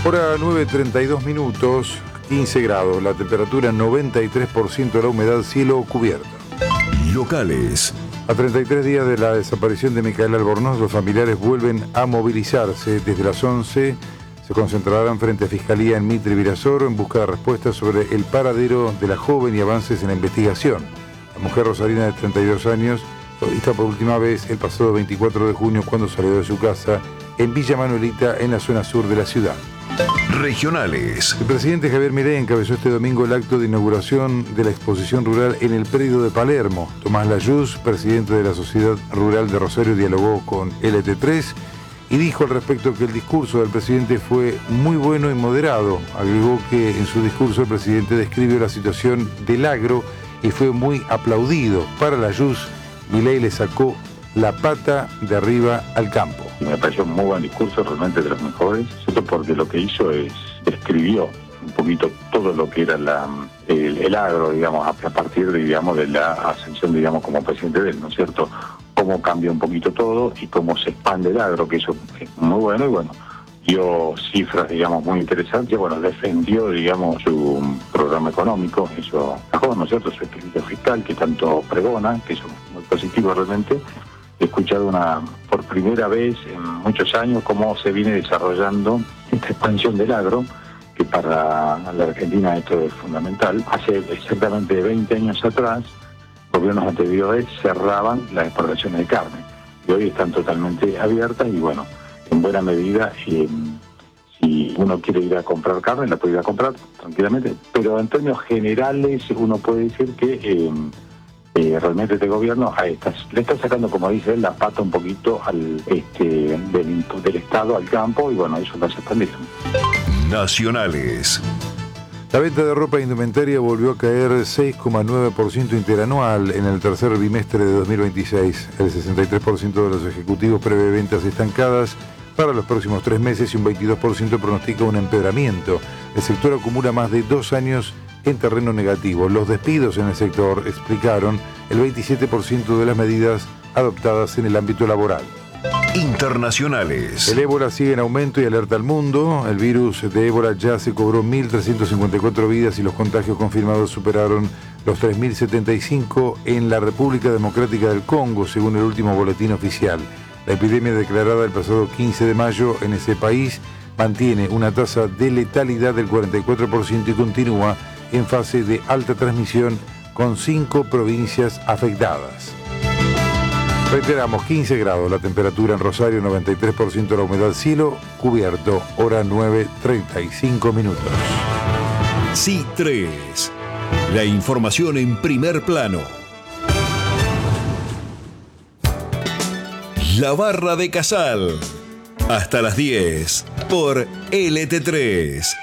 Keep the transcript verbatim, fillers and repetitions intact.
Hora nueve treinta y dos minutos, quince grados, la temperatura noventa y tres por ciento de la humedad, cielo cubierto. Locales. A treinta y tres días de la desaparición de Micaela Albornoz, los familiares vuelven a movilizarse. Desde las once se concentrarán frente a Fiscalía en Mitre y Virasoro en busca de respuestas sobre el paradero de la joven y avances en la investigación. La mujer rosarina de treinta y dos años fue vista por última vez el pasado veinticuatro de junio cuando salió de su casa en Villa Manuelita, en la zona sur de la ciudad. Regionales. El presidente Javier Milei encabezó este domingo el acto de inauguración de la exposición rural en el predio de Palermo. Tomás Layuz, presidente de la Sociedad Rural de Rosario, dialogó con L T tres y dijo al respecto que el discurso del presidente fue muy bueno y moderado. Agregó que en su discurso el presidente describió la situación del agro y fue muy aplaudido. Para Layuz, Milei le sacó la pata de arriba al campo. Me pareció un muy buen discurso, realmente de los mejores, ¿cierto? Porque lo que hizo es, describió un poquito todo lo que era la, el, el agro, digamos, a partir de, digamos, de la ascensión, digamos, como presidente de él, ¿no es cierto? Cómo cambia un poquito todo y cómo se expande el agro, que eso es muy bueno, y bueno, dio cifras, digamos, muy interesantes, bueno, defendió, digamos, su programa económico, eso, ¿no es cierto? Su equilibrio fiscal, que tanto pregona, que eso es muy positivo realmente. He escuchado una, por primera vez en muchos años cómo se viene desarrollando esta expansión del agro, que para la Argentina esto es fundamental. Hace exactamente veinte años atrás, gobiernos anteriores cerraban las exportaciones de carne, y hoy están totalmente abiertas y bueno, en buena medida, eh, si uno quiere ir a comprar carne, la puede ir a comprar tranquilamente, pero en términos generales uno puede decir que eh, Eh, realmente este gobierno a estas, le está sacando, como dice él, la pata un poquito al este del, del Estado al campo y bueno, eso lo hace expandir. Nacionales. La venta de ropa e indumentaria volvió a caer seis coma nueve por ciento interanual en el tercer bimestre de dos mil veintiséis. El sesenta y tres por ciento de los ejecutivos prevé ventas estancadas para los próximos tres meses y un veintidós por ciento pronostica un empeoramiento. El sector acumula más de dos años en terreno negativo. Los despidos en el sector explicaron el veintisiete por ciento de las medidas adoptadas en el ámbito laboral. Internacionales. El ébola sigue en aumento y alerta al mundo. El virus de ébola ya se cobró mil trescientas cincuenta y cuatro vidas y los contagios confirmados superaron los tres mil setenta y cinco en la República Democrática del Congo, según el último boletín oficial. La epidemia declarada el pasado quince de mayo en ese país mantiene una tasa de letalidad del cuarenta y cuatro por ciento y continúa en fase de alta transmisión con cinco provincias afectadas. Reiteramos, quince grados la temperatura en Rosario, noventa y tres por ciento la humedad, cielo cubierto, hora nueve treinta y cinco minutos. C tres, la información en primer plano. La Barra de Casal, hasta las diez por L T tres.